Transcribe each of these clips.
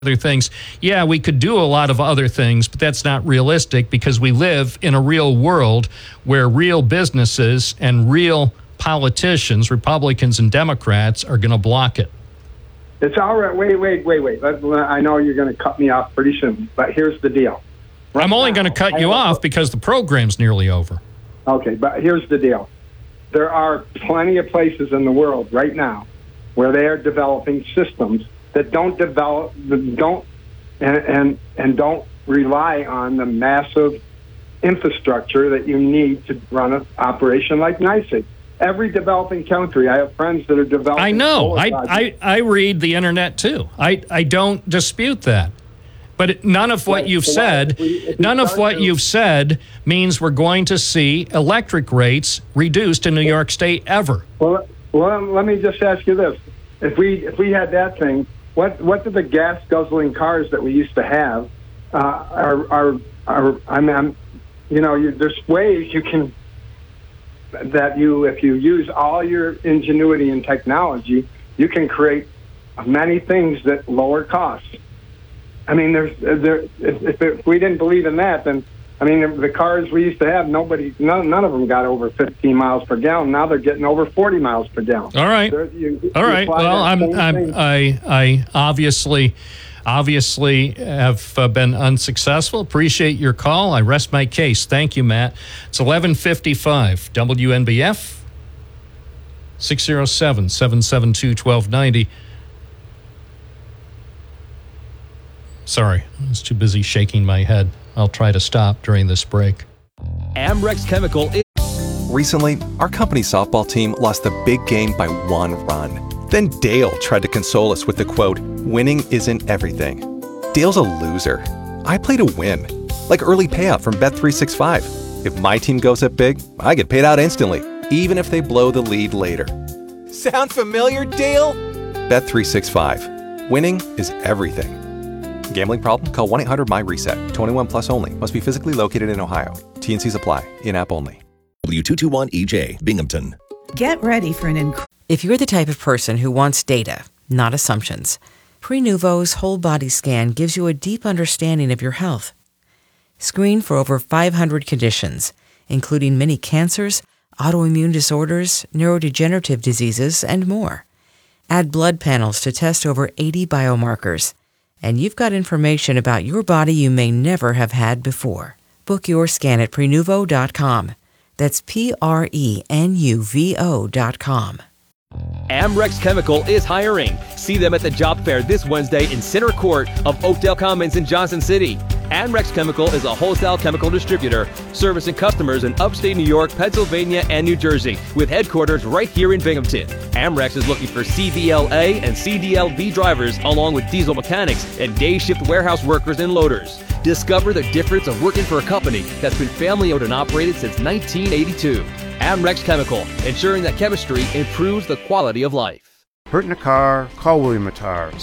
other things. Yeah, we could do a lot of other things, but that's not realistic because we live in a real world where real businesses and real politicians, Republicans and Democrats, are going to block it. It's all right. Wait. I know you're going to cut me off pretty soon, but here's the deal. I'm only going to cut you off because the program's nearly over. Okay, but here's the deal. There are plenty of places in the world right now where they are developing systems that don't rely on the massive infrastructure that you need to run an operation like NYSEG. Every developing country, I have friends that are developing. I know. I read the internet too. I don't dispute that. But none of what you've said means we're going to see electric rates reduced in New York State ever. Well, let me just ask you this: if we had that thing, what do the gas guzzling cars that we used to have there's ways you can if you use all your ingenuity and technology, you can create many things that lower costs. I mean, if we didn't believe in that, then the cars we used to have, none of them got over 15 miles per gallon. Now they're getting over 40 miles per gallon. All right. Well, I obviously have been unsuccessful. Appreciate your call. I rest my case. Thank you, Matt. It's 11:55. WNBF 607-772-1290. Sorry, I was too busy shaking my head. I'll try to stop during this break. Amrex Chemical. Recently, our company softball team lost the big game by 1 run. Then Dale tried to console us with the quote, "Winning isn't everything." Dale's a loser. I play to win. Like early payout from Bet365. If my team goes up big, I get paid out instantly, even if they blow the lead later. Sound familiar, Dale? Bet365. Winning is everything. Gambling problem? Call 1-800-MY-RESET. 21 plus only. Must be physically located in Ohio. T&Cs apply. In-app only. W221EJ, Binghamton. Get ready for If you're the type of person who wants data, not assumptions, Prenuvo's whole body scan gives you a deep understanding of your health. Screen for over 500 conditions, including many cancers, autoimmune disorders, neurodegenerative diseases, and more. Add blood panels to test over 80 biomarkers. And you've got information about your body you may never have had before. Book your scan at Prenuvo.com. That's Prenuvo.com. Amrex Chemical is hiring. See them at the job fair this Wednesday in Center Court of Oakdale Commons in Johnson City. Amrex Chemical is a wholesale chemical distributor servicing customers in upstate New York, Pennsylvania, and New Jersey with headquarters right here in Binghamton. Amrex is looking for CDLA and CDLB drivers along with diesel mechanics and day shift warehouse workers and loaders. Discover the difference of working for a company that's been family owned and operated since 1982. Amrex Chemical, ensuring that chemistry improves the quality of life. Hurt in a car? Call William Attar,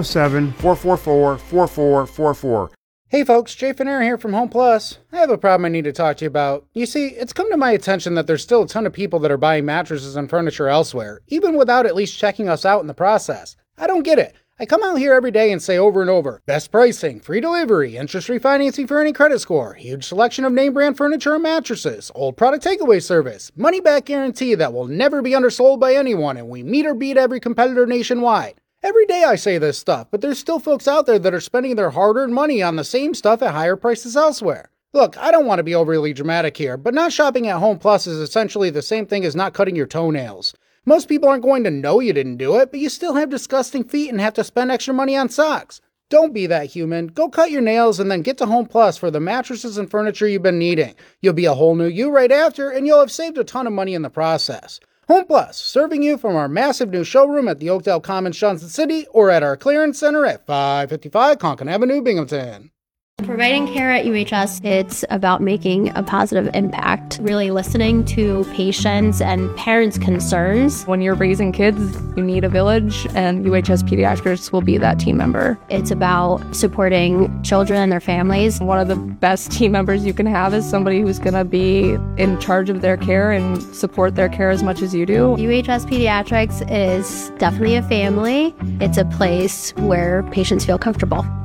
607-444-4444. Hey folks, Jay Finera here from Home Plus. I have a problem I need to talk to you about. You see, it's come to my attention that there's still a ton of people that are buying mattresses and furniture elsewhere, even without at least checking us out in the process. I don't get it. I come out here every day and say over and over, best pricing, free delivery, interest-free financing for any credit score, huge selection of name brand furniture and mattresses, old product takeaway service, money-back guarantee that will never be undersold by anyone, and we meet or beat every competitor nationwide. Every day I say this stuff, but there's still folks out there that are spending their hard-earned money on the same stuff at higher prices elsewhere. Look, I don't want to be overly dramatic here, but not shopping at Home Plus is essentially the same thing as not cutting your toenails. Most people aren't going to know you didn't do it, but you still have disgusting feet and have to spend extra money on socks. Don't be that human. Go cut your nails and then get to Home Plus for the mattresses and furniture you've been needing. You'll be a whole new you right after, and you'll have saved a ton of money in the process. Home Plus, serving you from our massive new showroom at the Oakdale Commons, Johnson City, or at our clearance center at 555 Conkin Avenue, Binghamton. Providing care at UHS, it's about making a positive impact, really listening to patients and parents' concerns. When you're raising kids, you need a village, and UHS Pediatrics will be that team member. It's about supporting children and their families. One of the best team members you can have is somebody who's going to be in charge of their care and support their care as much as you do. UHS Pediatrics is definitely a family. It's a place where patients feel comfortable.